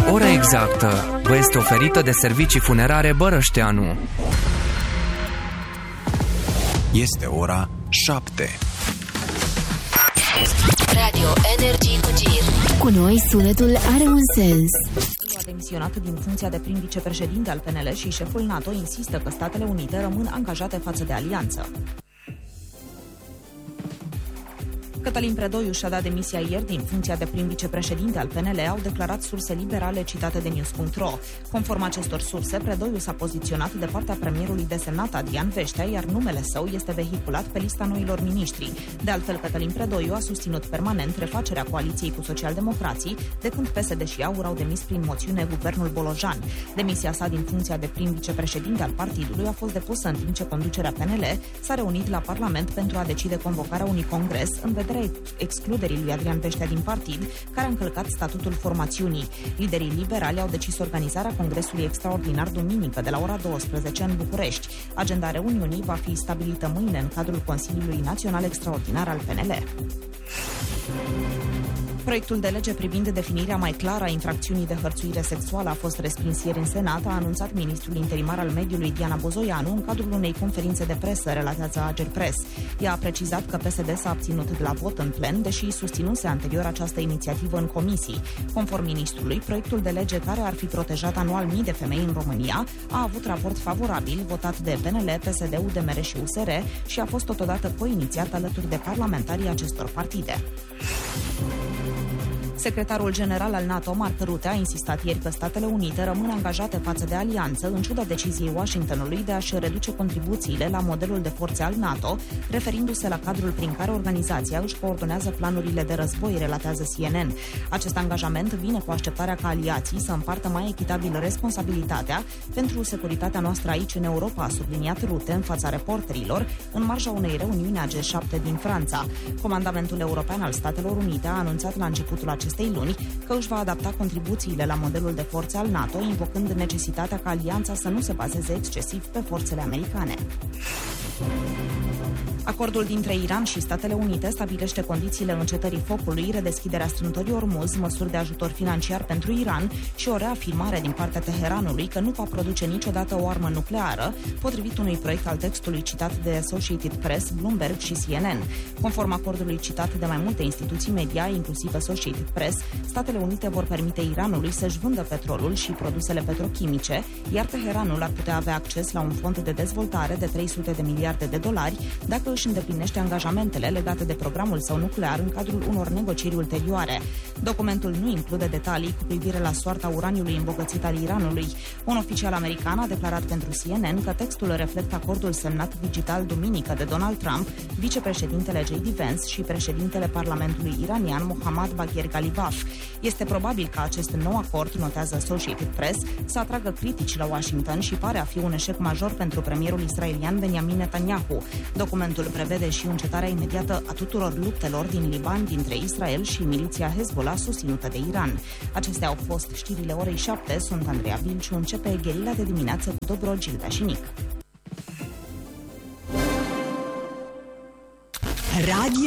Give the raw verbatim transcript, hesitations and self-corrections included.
Ora exactă vă este oferită de Servicii Funerare Bărășteanu. Este ora șapte. Radio Energy cu Gir. Cu noi sunetul are un sens. A demisionat din funcția de prim vicepreședinte al P N L și șeful NATO insistă că Statele Unite rămân angajate față de alianță. Cătălin Predoiu și-a dat demisia ieri din funcția de prim vicepreședinte al P N L, au declarat surse liberale citate de news punct ro. Conform acestor surse, Predoiu s-a poziționat de partea premierului desemnat Adrian Veștea, iar numele său este vehiculat pe lista noilor miniștri. De altfel, Cătălin Predoiu a susținut permanent refacerea coaliției cu socialdemocrații, de când P S D și AUR au demis prin moțiune guvernul Bolojan. Demisia sa din funcția de prim vicepreședinte al partidului a fost depusă în timp ce conducerea P N L s-a reunit la Parlament pentru a decide convocarea unui congres în vederea excluderii lui Adrian Veștea din partid, care a încălcat statutul formațiunii. Liderii liberali au decis organizarea congresului extraordinar duminică de la ora douăsprezece în București. Agenda reuniunii va fi stabilită mâine în cadrul Consiliului Național Extraordinar al P N L. Proiectul de lege privind definirea mai clară a infracțiunii de hărțuire sexuală a fost respins ieri în Senat, a anunțat ministrul interimar al mediului Diana Bozoianu în cadrul unei conferințe de presă, relatează Agerpres. Ea a precizat că P S D s-a abținut de la vot în plen, deși susținuse anterior această inițiativă în comisii. Conform ministrului, proiectul de lege care ar fi protejat anual mii de femei în România a avut raport favorabil votat de P N L, P S D, U D M R și U S R și a fost totodată coinițiat alături de parlamentarii acestor partide. Secretarul general al NATO, Mark Rutte, a insistat ieri că Statele Unite rămân angajate față de alianță, în ciuda deciziei Washingtonului de a-și reduce contribuțiile la modelul de forțe al NATO, referindu-se la cadrul prin care organizația își coordonează planurile de război, relatează C N N. Acest angajament vine cu așteptarea ca aliații să împartă mai echitabil responsabilitatea pentru securitatea noastră aici în Europa, a subliniat Rutte în fața reporterilor, în marja unei reuniuni a G șapte din Franța. Comandamentul European al Statelor Unite a anunțat la începutul acestei luni că își va adapta contribuțiile la modelul de forțe al NATO, invocând necesitatea ca alianța să nu se bazeze excesiv pe forțele americane. Acordul dintre Iran și Statele Unite stabilește condițiile încetării focului, redeschiderea strâmtorii Ormuz, măsuri de ajutor financiar pentru Iran și o reafirmare din partea Teheranului că nu va produce niciodată o armă nucleară, potrivit unui proiect al textului citat de Associated Press, Bloomberg și C N N. Conform acordului citat de mai multe instituții media, inclusiv Associated Press, Statele Unite vor permite Iranului să-și vândă petrolul și produsele petrochimice, iar Teheranul ar putea avea acces la un fond de dezvoltare de trei sute de miliarde de dolari dacă își îndeplinește angajamentele legate de programul său nuclear în cadrul unor negocieri ulterioare. Documentul nu include detalii cu privire la soarta uraniului îmbogățit al Iranului. Un oficial american a declarat pentru C N N că textul reflectă acordul semnat digital duminică de Donald Trump, vicepreședintele J D Vance și președintele Parlamentului iranian Mohammad Bagher Ghalibaf. Este probabil că acest nou acord, notează Associated Press, să atragă critici la Washington și pare a fi un eșec major pentru premierul israelian Benjamin Netanyahu. Documentul prevede și încetarea imediată a tuturor luptelor din Liban dintre Israel și miliția Hezbollah susținută de Iran. Acestea au fost știrile orei șapte. Sunt Andreea Vilciu. Începe Gherila de dimineață cu Dobro, Gilda și Nic. Radio